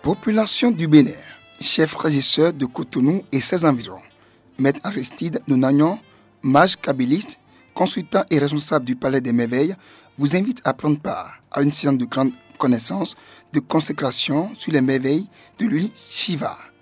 Population du Bénin, chefs frères et sœurs de Cotonou et ses environs. Maître Aristide Nonagnon, mage kabyliste, consultant et responsable du Palais des Merveilles, vous invite à prendre part à une séance de grande connaissance, de consécration sur les merveilles de l'huile Shiva.